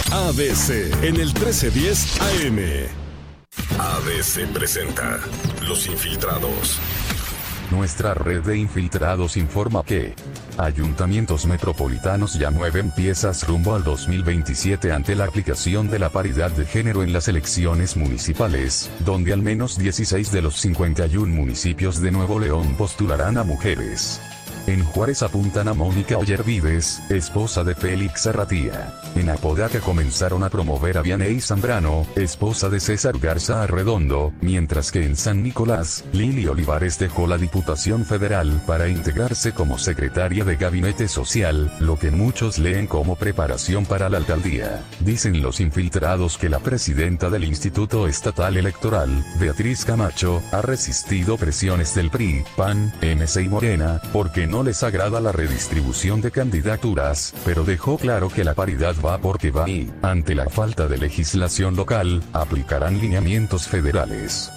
ABC en el 1310 AM. ABC presenta Los Infiltrados. Nuestra red de infiltrados informa que ayuntamientos metropolitanos ya mueven piezas rumbo al 2027 ante la aplicación de la paridad de género en las elecciones municipales, donde al menos 16 de los 51 municipios de Nuevo León postularán a mujeres. En Juárez apuntan a Mónica Ollervides, esposa de Félix Arratía. En Apodaca comenzaron a promover a Vianey Zambrano, esposa de César Garza Arredondo, mientras que en San Nicolás, Lili Olivares dejó la Diputación Federal para integrarse como secretaria de Gabinete Social, lo que muchos leen como preparación para la alcaldía. Dicen los infiltrados que la presidenta del Instituto Estatal Electoral, Beatriz Camacho, ha resistido presiones del PRI, PAN, MC y Morena, porque no les agrada la redistribución de candidaturas, pero dejó claro que la paridad va porque va y, ante la falta de legislación local, aplicarán lineamientos federales.